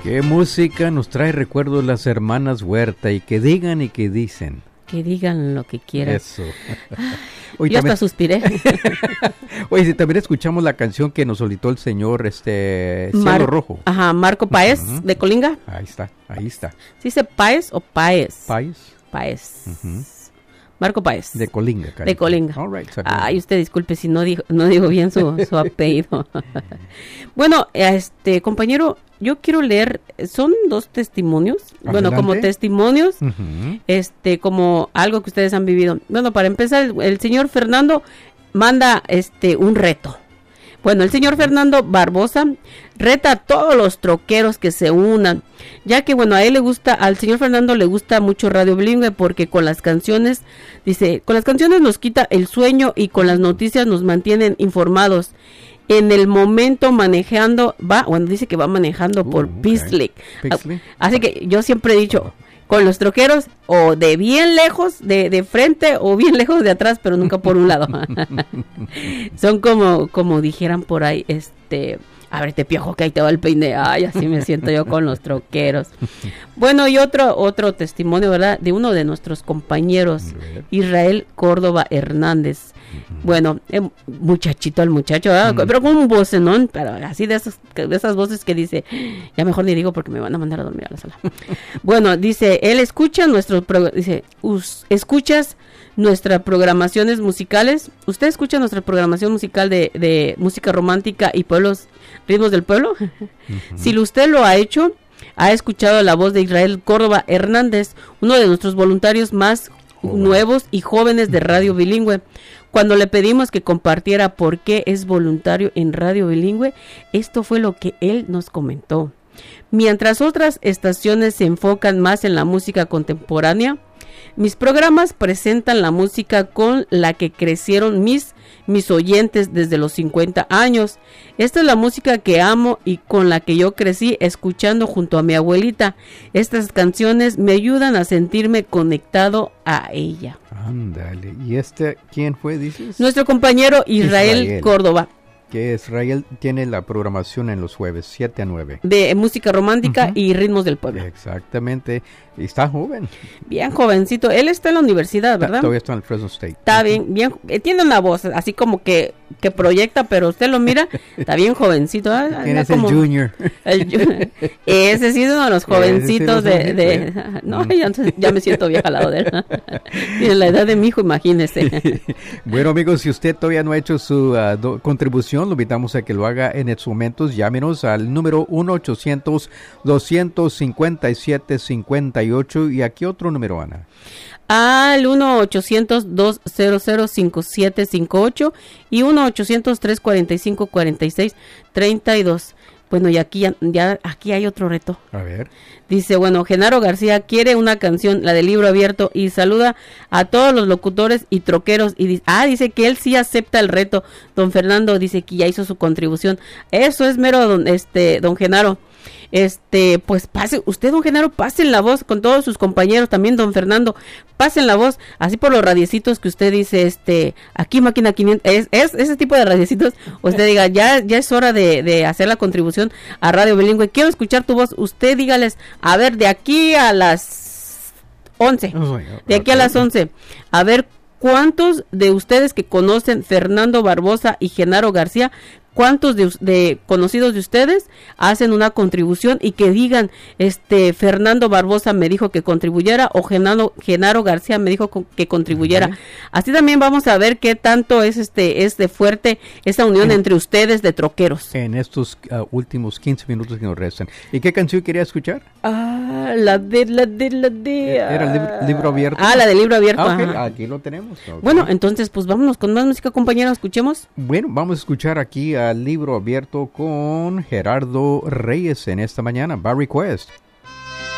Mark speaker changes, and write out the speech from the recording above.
Speaker 1: Qué música nos trae recuerdos las hermanas Huerta, y que digan y que dicen.
Speaker 2: Que digan lo que quieran.
Speaker 1: Eso.
Speaker 2: Hoy yo también, hasta suspiré.
Speaker 1: Oye, también escuchamos la canción que nos solicitó el señor Cielo Rojo.
Speaker 2: Ajá, Marco Páez, de Colinga.
Speaker 1: Ahí está, ahí está.
Speaker 2: ¿Se dice Páez o Páez?
Speaker 1: Páez.
Speaker 2: Páez. Marco Páez.
Speaker 1: De Colinga, cariño.
Speaker 2: De Colinga.
Speaker 1: All right,
Speaker 2: ay, usted disculpe si no digo bien su apellido. Bueno, compañero, yo quiero leer, son 2 testimonios. Adelante. Bueno, como testimonios, como algo que ustedes han vivido. Bueno, para empezar, el señor Fernando manda un reto. Bueno, el señor Fernando Barbosa reta a todos los troqueros que se unan, ya que bueno, al señor Fernando le gusta mucho Radio Bilingüe, porque con las canciones, dice, con las canciones nos quita el sueño y con las noticias nos mantienen informados. En el momento manejando, dice que va manejando por Pixley. Así que yo siempre he dicho, con los troqueros, o de bien lejos, de frente, o bien lejos de atrás, pero nunca por un lado. Son como dijeran por ahí, ábrete piojo que ahí te va el peine. Ay, así me siento yo con los troqueros. Bueno, y otro testimonio, ¿verdad? De uno de nuestros compañeros, Israel Córdoba Hernández. Bueno, muchachito el muchacho, pero con un vocenón, pero así de esas voces que dice, ya mejor ni digo porque me van a mandar a dormir a la sala. Bueno, dice, él escucha ¿escuchas nuestras programaciones musicales? ¿Usted escucha nuestra programación musical de música romántica y ritmos del pueblo? Si usted lo ha hecho, ha escuchado la voz de Israel Córdoba Hernández, uno de nuestros voluntarios más nuevos y jóvenes de Radio Bilingüe. Cuando le pedimos que compartiera por qué es voluntario en Radio Bilingüe, esto fue lo que él nos comentó. Mientras otras estaciones se enfocan más en la música contemporánea, mis programas presentan la música con la que crecieron mis oyentes desde los 50 años. Esta es la música que amo y con la que yo crecí escuchando junto a mi abuelita. Estas canciones me ayudan a sentirme conectado a ella.
Speaker 1: Ándale. ¿Y quién fue, dices?
Speaker 2: Nuestro compañero Israel Córdoba.
Speaker 1: Que Israel tiene la programación en los jueves, 7 a 9. De
Speaker 2: música romántica y ritmos del pueblo.
Speaker 1: Exactamente. Y está joven.
Speaker 2: Bien jovencito. Él está en la universidad, ¿verdad?
Speaker 1: Todavía está en el Fresno State.
Speaker 2: Está bien. Tiene una voz así como que proyecta, pero usted lo mira, está bien jovencito.
Speaker 1: ¿Quién es el junior?
Speaker 2: Ese sí es uno de los jovencitos No, ya me siento vieja al lado de él. Tiene la edad de mi hijo, imagínese.
Speaker 1: Bueno, amigos, si usted todavía no ha hecho su contribución, lo invitamos a que lo haga en estos momentos. Llámenos al número 1-800-257-58. ¿Y aquí otro número, Ana?
Speaker 2: Al 1-800-200-5758 y 1-800-345-4632. Bueno, y aquí hay otro reto.
Speaker 1: A ver.
Speaker 2: Dice, bueno, Genaro García quiere una canción, la del Libro Abierto, y saluda a todos los locutores y troqueros. Y dice que él sí acepta el reto. Don Fernando dice que ya hizo su contribución. Eso es mero, don Genaro. Pues pase, usted, don Genaro, pasen la voz con todos sus compañeros, también don Fernando, pasen la voz, así por los radiecitos que usted dice, aquí máquina 500, es ese tipo de radiecitos, usted diga, ya es hora de hacer la contribución a Radio Bilingüe, quiero escuchar tu voz, usted dígales, a ver, de aquí a las 11, a ver, ¿cuántos de ustedes que conocen Fernando Barbosa y Genaro García, cuántos de conocidos de ustedes hacen una contribución y que digan, Fernando Barbosa me dijo que contribuyera o Genaro García me dijo que contribuyera? Uh-huh. Así también vamos a ver qué tanto es de fuerte esa unión entre ustedes de troqueros. En
Speaker 1: estos últimos 15 minutos que nos restan. ¿Y qué canción quería escuchar?
Speaker 2: La de.
Speaker 1: ¿Era el libro abierto?
Speaker 2: La del Libro Abierto.
Speaker 1: Okay. Aquí lo tenemos. Okay.
Speaker 2: Bueno, entonces pues vámonos con más música, compañeros, escuchemos.
Speaker 1: Bueno, vamos a escuchar aquí al Libro Abierto con Gerardo Reyes en esta mañana, by request.